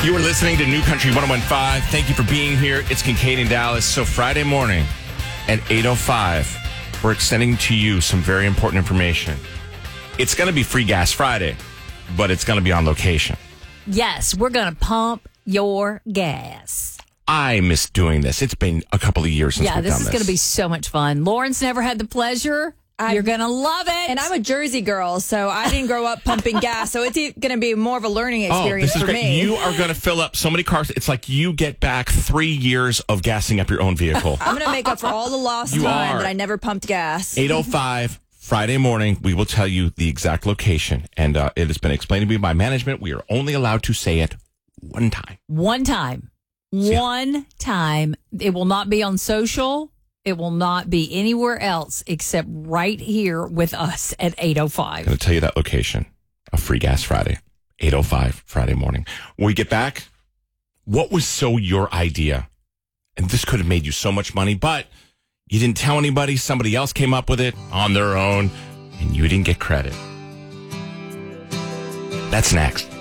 You are listening to New Country 101.5. Thank you for being here. It's Kincaid in Dallas. So Friday morning at 8:05, we're extending to you some very important information. It's going to be Free Gas Friday, but it's going to be on location. Yes, we're going to pump your gas. I miss doing this. It's been a couple of years since we've done this. Yeah, this is going to be so much fun. Lauren's never had the pleasure. You're going to love it. And I'm a Jersey girl, so I didn't grow up pumping gas, so it's going to be more of a learning experience this is for great. me. You are going to fill up so many cars. It's like you get back 3 years of gassing up your own vehicle. I'm going to make up for all the lost time that I never pumped gas. 8:05 Friday morning, we will tell you the exact location. And it has been explained to me by management. We are only allowed to say it one time. One time. Yeah. One time. It will not be on social. It will not be anywhere else except right here with us at 8:05. I'm going to tell you that location of Free Gas Friday, 8:05 Friday morning. When we get back, what was so your idea? And this could have made you so much money, but you didn't tell anybody. Somebody else came up with it on their own, and you didn't get credit. That's next.